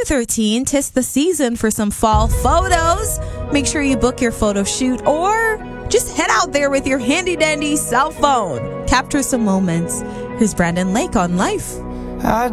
2:13, 'tis the season for some fall photos. Make sure you book your photo shoot or just head out there with your handy dandy cell phone. Capture some moments. Here's Brandon Lake on Life. I